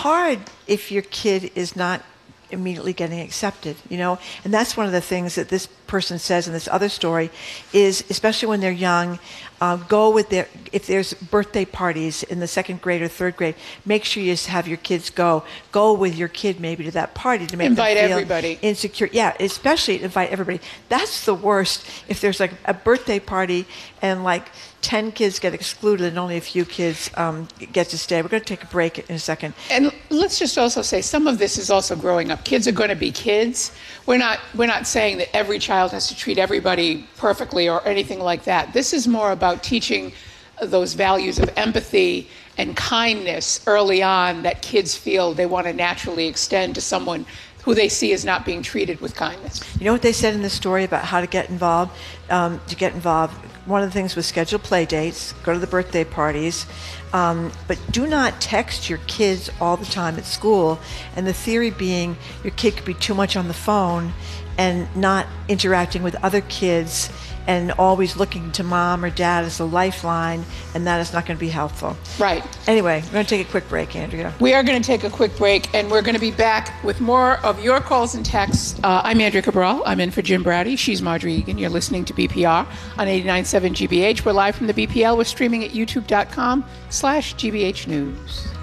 hard if your kid is not immediately getting accepted, and that's one of the things that this person says in this other story is, especially when they're young, if there's birthday parties in the second grade or third grade, make sure you have your kids go with your kid maybe to that party to make invite them feel everybody insecure. Yeah, especially invite everybody. That's the worst if there's like a birthday party and like 10 kids get excluded and only a few kids get to stay. We're going to take a break in a second. And let's just also say some of this is also growing up. Kids are going to be kids. We're not saying that every child has to treat everybody perfectly or anything like that. This is more about teaching those values of empathy and kindness early on that kids feel they want to naturally extend to someone who they see as not being treated with kindness. You know what they said in the story about how to get involved? One of the things was schedule play dates, go to the birthday parties, but do not text your kids all the time at school. And the theory being your kid could be too much on the phone and not interacting with other kids and always looking to mom or dad as a lifeline, and that is not going to be helpful. Right. Anyway, we're going to take a quick break, Andrea. We are going to take a quick break, and we're going to be back with more of your calls and texts. I'm Andrea Cabral. I'm in for Jim Brady. She's Marjorie Egan. You're listening to BPR on 89.7 GBH. We're live from the BPL. We're streaming at youtube.com/GBH News.